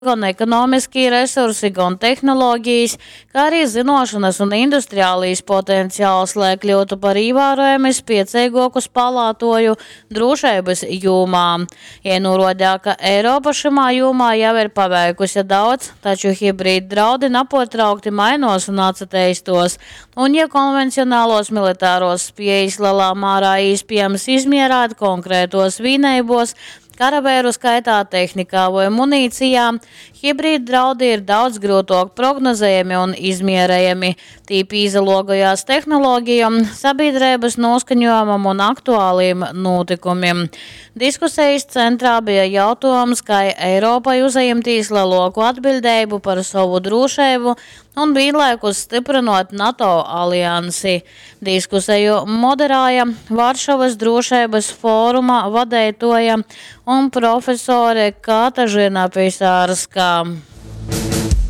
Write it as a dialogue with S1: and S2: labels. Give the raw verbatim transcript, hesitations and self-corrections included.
S1: gan ekonomiskie resursi, gan tehnoloģijas, kā arī zinošanas un industriālijas potenciāls, lai kļūtu par ievērojami spēcīgāku spēlētāju drošības jomā. Ienorādīja, ka Eiropa šajā jomā jau ir paveikusi daudz, taču hibrīda draudi nepārtraukti mainās un attīstās, un ja konvencionālos militāros spējas lielā mērā iespējams izmērīt konkrētos vienībos, karavīru skaitā, tehnikā vai munīcijā, hibrīda draudi ir daudz grūtāk prognozējami un izmērējami, tīpi izologajās tehnoloģijām, sabiedrības noskaņojumam un aktuāliem notikumiem. Diskusijas centrā bija jautājums, kā Eiropai uzņemties lielāku atbildību par savu drošību un vienlaikus stiprinot NATO aliansi. Diskusiju moderēja Varšavas drošības fóruma vadītāja un profesore Katažina Pisārska.